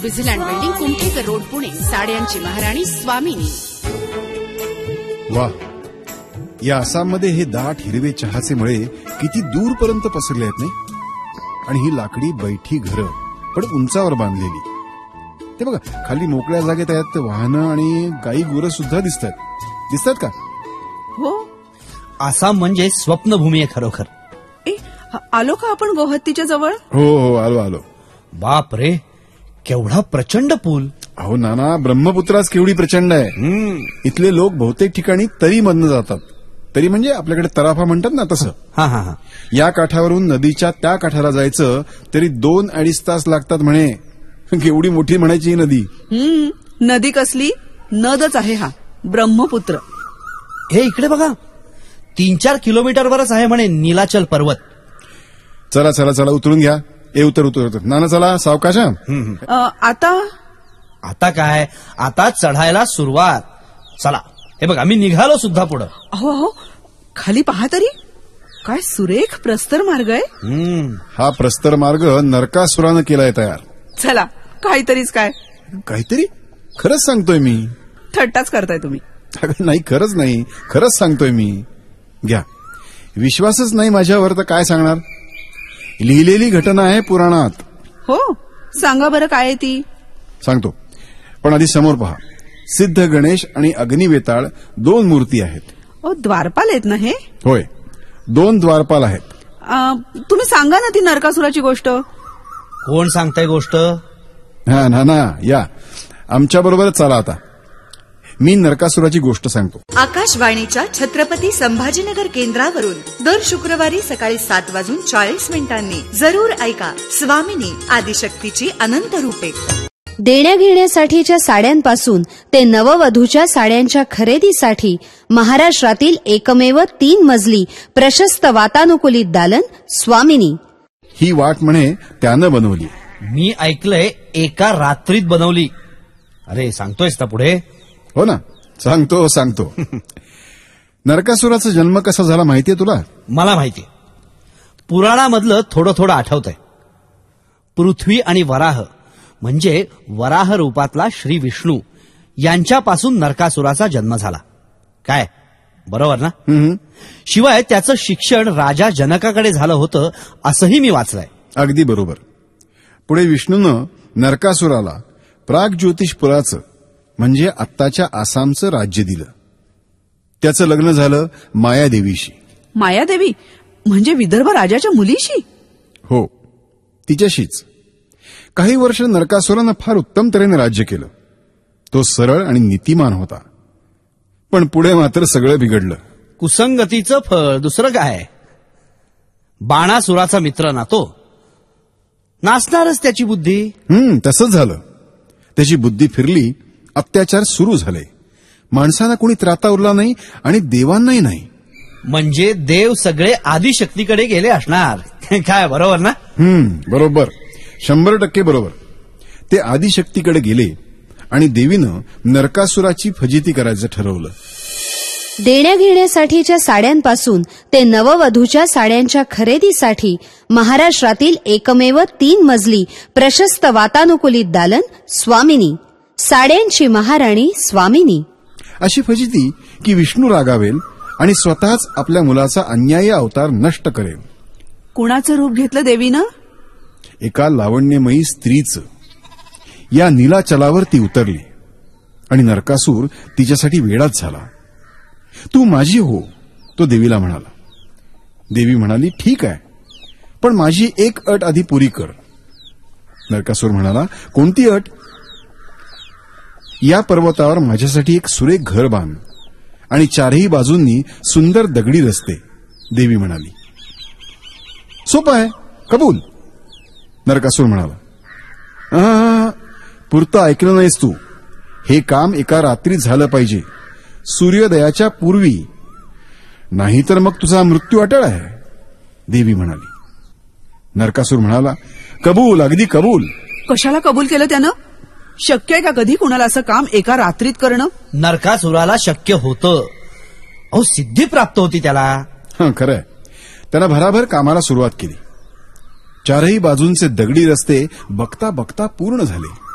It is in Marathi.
विजिलँड बिल्डिंग, कुमठेकर रोड, पुणे. साड्यांची महाराणी स्वामिनी. वा, या आसाममध्ये हे दाट हिरवे चहाचे मळे किती दूरपर्यंत पसरले आहेत नाही. आणि ही लाकडी बैठी घरं पण उंचावर बांधलेली. ते बघा, खाली मोकळ्या जागेत आहेत वाहनं आणि गाई गुरं सुद्धा दिसतात का? हो, आसाम म्हणजे स्वप्नभूमी आहे खरोखर. आलो का आपण गोहत्तीच्या जवळ? हो, आलो. बाप रे, केवढा प्रचंड पूल. अहो नाना, ब्रह्मपुत्राच केवढी प्रचंड आहे. इथले लोक बहुतेक ठिकाणी तरीमधनं जातात. तरी म्हणजे आपल्याकडे तराफा म्हणतात ना तसं. हा. या काठावरून नदीच्या त्या काठाला जायचं तरी 2-2.5 तास लागतात म्हणे. केवढी मोठी म्हणायची ही नदी. नदी कसली, नदच आहे हा ब्रह्मपुत्र. हे इकडे बघा, 3-4 किलोमीटरवरच आहे म्हणे नीलाचल पर्वत. चला उतरून घ्या. उतर नाना, चला सावकाश. आता काय, आता चढायला सुरुवात. चला, हे बघा, मी निघालो सुद्धा पुढं. अहो, खाली पहा तरी, काय सुरेख प्रस्तर मार्ग आहे. हा प्रस्तर मार्ग नरकासुरानं केलाय तयार. चला, काहीतरीच काय. काहीतरी? खरंच सांगतोय मी. थट्टाच करताय तुम्ही. नाही, खरंच नाही, खरंच सांगतोय मी. घ्या, विश्वासच नाही माझ्यावर तर काय सांगणार. लिहिलेली घटना आहे पुराणात. हो, सांगा बरं काय आहे ती. सांगतो, पण आधी समोर पहा. सिद्ध गणेश आणि अग्निवेताळ 2 मूर्ती आहेत. द्वारपाल आहेत ना हे? होय, 2 द्वारपाल आहेत. तुम्ही सांगा ना ती नरकासुराची गोष्ट. कोण सांगताय गोष्ट? ना, या आमच्या बरोबर चला. आता मी नरकासुराची गोष्ट सांगतो. आकाशवाणीच्या छत्रपती संभाजीनगर केंद्रावरून दर शुक्रवारी सकाळी 7:40 जरूर ऐका स्वामिनी आदिशक्तीची अनंत रूपे. देण्याघेण्यासाठीच्या साड्यांपासून ते नववधूच्या साड्यांच्या खरेदीसाठी महाराष्ट्रातील एकमेव 3 मजली प्रशस्त वातानुकूलित दालन स्वामिनी. ही वाट म्हणे त्यानं बनवली. मी ऐकलंय एका रात्रीत बनवली. अरे, सांगतोयस ना पुढे? हो ना, सांगतो. नरकासुराचा जन्म कसा झाला माहितीये तुला? मला माहितीये. पुराणामधलं थोडं आठवतंय. पृथ्वी आणि वराह म्हणजे वराह रूपातला श्री विष्णू यांच्यापासून नरकासुराचा जन्म झाला. काय, बरोबर ना? शिवाय त्याचं शिक्षण राजा जनकाकडे झालं होतं असंही मी वाचलंय. अगदी बरोबर. पुढे विष्णूनं नरकासुराला प्रागज्योतिषपुराचं म्हणजे आत्ताच्या आसामचं राज्य दिलं. त्याचं लग्न झालं मायादेवीशी. मायादेवी म्हणजे विदर्भ राजाच्या मुलीशी? हो, तिच्याशीच. काही वर्ष नरकासुरानं फार उत्तम तऱ्हेने राज्य केलं. तो सरळ आणि नीतिमान होता. पण पुढे मात्र सगळं बिघडलं. कुसंगतीचं फळ, दुसरं काय. बाणासुराचा मित्र ना तो. नाचणारच त्याची बुद्धी. तसंच झालं. त्याची बुद्धी फिरली, अत्याचार सुरू झाले. माणसाला कोणी त्राता उरला नाही आणि देवांनाही नाही. म्हणजे देव सगळे आदिशक्तीकडे गेले असणार. काय, बरोबर ना? बरोबर, 100% बरोबर. ते आदिशक्तीकडे गेले आणि देवीनं नरकासुराची फजिती करायचं ठरवलं. देण्याघेण्यासाठीच्या साड्यांपासून ते नववधूच्या साड्यांच्या खरेदीसाठी महाराष्ट्रातील एकमेव 3 मजली प्रशस्त वातानुकूलित दालन स्वामिनी. साड्यांची महाराणी स्वामिनी. अशी फजिती की विष्णू रागावेल आणि स्वतःच आपल्या मुलाचा अन्यायी अवतार नष्ट करेल. कुणाचं रूप घेतलं देवीनं? एका लावण्यमयी स्त्रीचं. या नीलाचलावर ती उतरली आणि नरकासूर तिच्यासाठी वेडाच झाला. तू माझी हो, तो देवीला म्हणाला. देवी म्हणाली, ठीक आहे, पण माझी एक अट आधी पुरी कर. नरकासूर म्हणाला, कोणती अट? या पर्वतावर माझ्यासाठी एक सुरेख घर बांध आणि 4ही बाजूंनी सुंदर दगडी रस्ते. देवी म्हणाली, सोपं आहे, कबूल. नरकासूर म्हणाला, पुरतं ऐकलं नाहीस तू. हे काम एका रात्रीत झालं पाहिजे, सूर्योदयाच्या पूर्वी, नाहीतर मग तुझा मृत्यू अटळ आहे. देवी म्हणाली. नरकासूर म्हणाला, कबूल, अगदी कबूल. कशाला कबूल केलं त्यानं? शक्य आहे का कधी कुणाला असं काम एका रात्रीत करणं? नरकासुराला शक्य होतं. अहो, सिद्धी प्राप्त होती त्याला. खरंय. त्यानं भराभर कामाला सुरुवात केली. 4ही बाजूंचे दगडी रस्ते बघता बघता पूर्ण झाले.